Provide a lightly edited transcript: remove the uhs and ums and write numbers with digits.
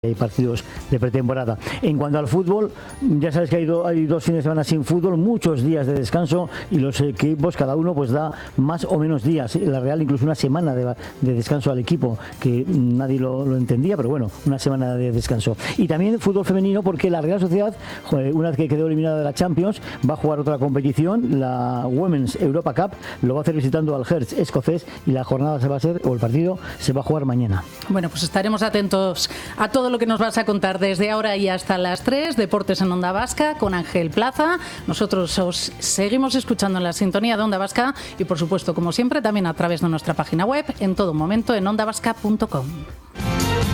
Hay partidos de pretemporada. En cuanto al fútbol, ya sabes que hay 2 fines de semana sin fútbol, muchos días de descanso y los equipos cada uno pues da más o menos días. La Real incluso una semana de descanso al equipo, que nadie lo entendía, pero bueno, una semana de descanso. Y también fútbol femenino, porque la Real Sociedad, una vez que quedó eliminada de la Champions, va a jugar otra competición, la Women's Europa Cup, lo va a hacer visitando al Hertz escocés, y la jornada se va a hacer, o el partido se va a jugar mañana. Bueno, pues estaremos atentos a todo lo que nos vas a contar desde ahora y hasta las 3, Deportes en Onda Vasca con Ángel Plaza. Nosotros os seguimos escuchando en la sintonía de Onda Vasca y, por supuesto, como siempre, también a través de nuestra página web, en todo momento en ondavasca.com.